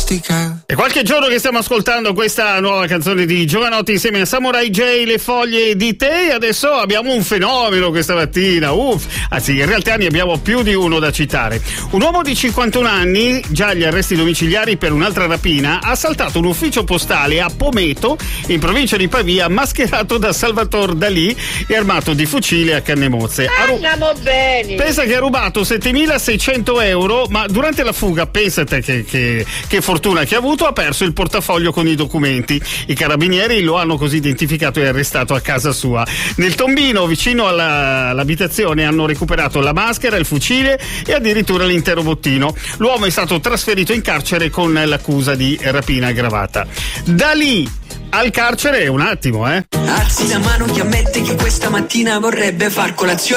plastica. È qualche giorno che stiamo ascoltando questa nuova canzone di Jovanotti insieme a Samurai J, Le foglie di tè. Adesso abbiamo un fenomeno questa mattina, anzi in realtà ne abbiamo più di uno da citare. Un uomo di 51 anni, già agli arresti domiciliari per un'altra rapina, ha assaltato un ufficio postale a Pometo, in provincia di Pavia, mascherato da Salvatore Dalì e armato di fucile a canne mozze. Andiamo bene. Pensa che ha rubato 7.600 euro, ma durante la fuga, pensate che fortuna che ha avuto, ha perso il portafoglio con i documenti. I carabinieri lo hanno così identificato e arrestato a casa sua. Nel tombino vicino all'abitazione hanno recuperato la maschera, il fucile e addirittura l'intero bottino. L'uomo è stato trasferito in carcere con l'accusa di rapina aggravata. Da lì al carcere un attimo, Alzi la mano chi ammette che questa mattina vorrebbe far colazione.